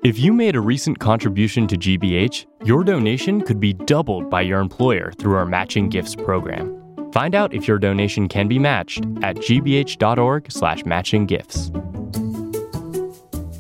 If you made a recent contribution to GBH, your donation could be doubled by your employer through our Matching Gifts program. Find out if your donation can be matched at gbh.org/matchinggifts.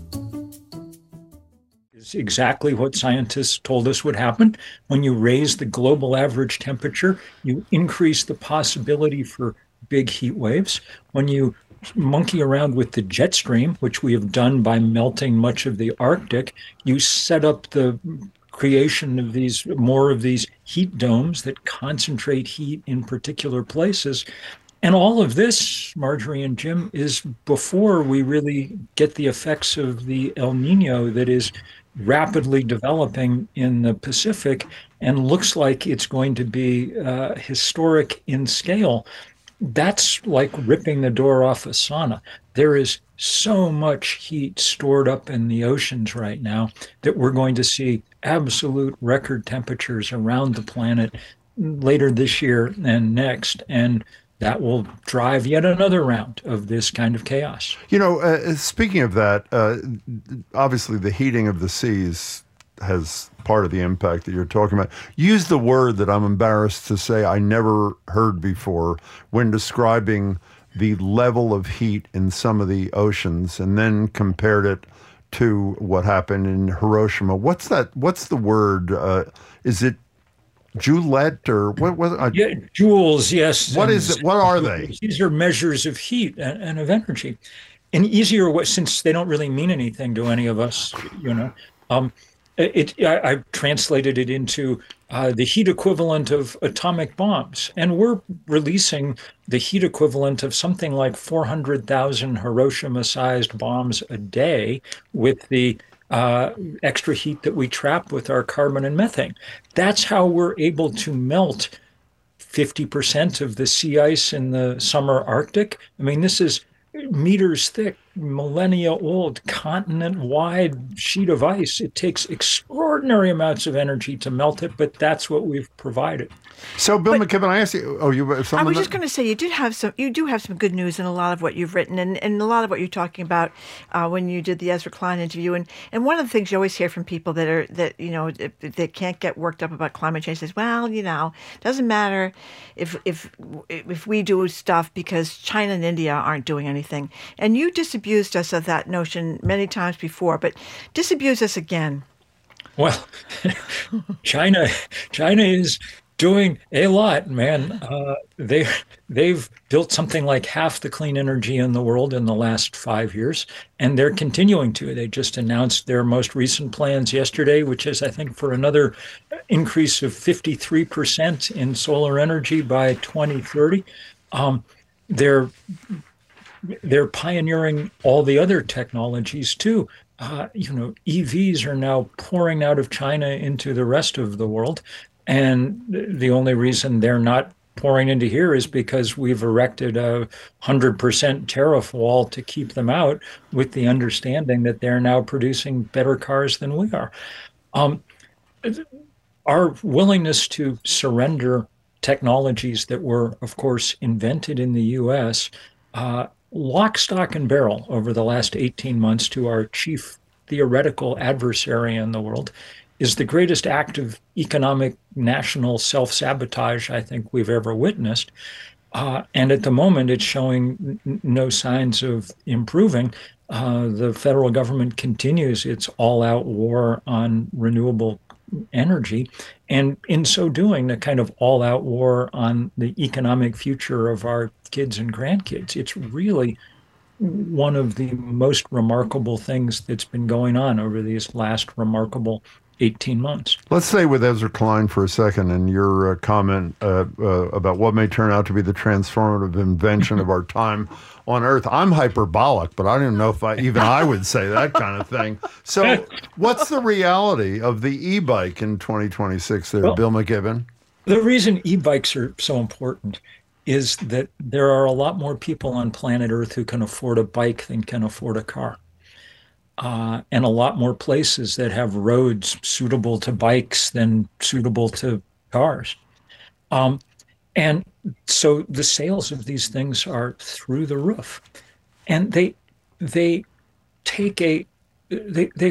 Is exactly what scientists told us would happen. When you raise the global average temperature, you increase the possibility for big heat waves. When you monkey around with the jet stream, which we have done by melting much of the Arctic, you set up the creation of more of these heat domes that concentrate heat in particular places. And all of this, Marjorie and Jim, is before we really get the effects of the El Nino that is rapidly developing in the Pacific and looks like it's going to be historic in scale. That's like ripping the door off a sauna. There is so much heat stored up in the oceans right now that we're going to see absolute record temperatures around the planet later this year and next. And that will drive yet another round of this kind of chaos. Speaking of that, obviously the heating of the seas has part of the impact that you're talking about. Use the word that I'm embarrassed to say I never heard before when describing the level of heat in some of the oceans, and then compared it to what happened in Hiroshima. What's that? What's the word? Is it Joulette or what was it? Yeah, joules, yes. What is it? What are they? These are measures of heat and of energy. An easier way, since they don't really mean anything to any of us, I've translated it into the heat equivalent of atomic bombs. And we're releasing the heat equivalent of something like 400,000 Hiroshima-sized bombs a day with the extra heat that we trap with our carbon and methane. That's how we're able to melt 50% of the sea ice in the summer Arctic. I mean, this is meters thick, millennia old, continent wide sheet of ice. It takes extraordinary amounts of energy to melt it, but that's what we've provided. So, Bill McKibben, I asked you. You I was just going to say you do have some good news in a lot of what you've written, and a lot of what you're talking about when you did the Ezra Klein interview. And one of the things you always hear from people that can't get worked up about climate change is, well, it doesn't matter if we do stuff because China and India aren't doing anything. And you disabused us of that notion many times before, but disabuse us again. Well, China is doing a lot, man. They've built something like half the clean energy in the world in the last 5 years, and they're continuing to. They just announced their most recent plans yesterday, which is, I think, for another increase of 53% in solar energy by 2030. They're pioneering all the other technologies too. EVs are now pouring out of China into the rest of the world. And the only reason they're not pouring into here is because we've erected a 100% tariff wall to keep them out, with the understanding that they're now producing better cars than we are. Our willingness to surrender technologies that were, of course, invented in the U.S., lock, stock, and barrel over the last 18 months to our chief theoretical adversary in the world, is the greatest act of economic national self-sabotage I think we've ever witnessed. And at the moment, it's showing no signs of improving. The federal government continues its all-out war on renewable energy, and in so doing, the kind of all-out war on the economic future of our kids and grandkids. It's really one of the most remarkable things that's been going on over these last remarkable 18 months. Let's stay with Ezra Klein for a second, and your comment about what may turn out to be the transformative invention of our time on Earth. I'm hyperbolic, but I don't know if I would say that kind of thing. So what's the reality of the e-bike in 2026 there, Bill McKibben? The reason e-bikes are so important is that there are a lot more people on planet Earth who can afford a bike than can afford a car. And a lot more places that have roads suitable to bikes than suitable to cars. And so the sales of these things are through the roof. And they